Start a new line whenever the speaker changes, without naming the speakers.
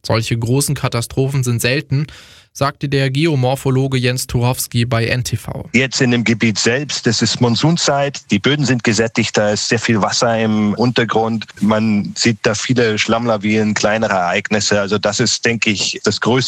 Solche großen Katastrophen sind selten, sagte der Geomorphologe Jens Turowski bei NTV.
Jetzt in dem Gebiet selbst, das ist Monsunzeit, die Böden sind gesättigt, da ist sehr viel Wasser im Untergrund. Man sieht da viele Schlammlawinen, kleinere Ereignisse. Also das ist, denke ich, das größte